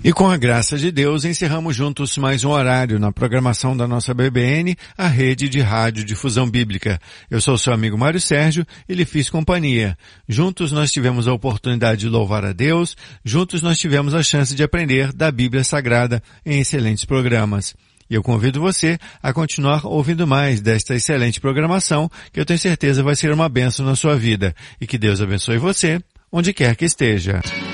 E com a graça de Deus, encerramos juntos mais um horário na programação da nossa BBN, a rede de rádio difusão bíblica. Eu sou seu amigo Mário Sérgio e lhe fiz companhia. Juntos nós tivemos a oportunidade de louvar a Deus, juntos nós tivemos a chance de aprender da Bíblia Sagrada em excelentes programas. E eu convido você a continuar ouvindo mais desta excelente programação, que eu tenho certeza vai ser uma bênção na sua vida. E que Deus abençoe você, onde quer que esteja.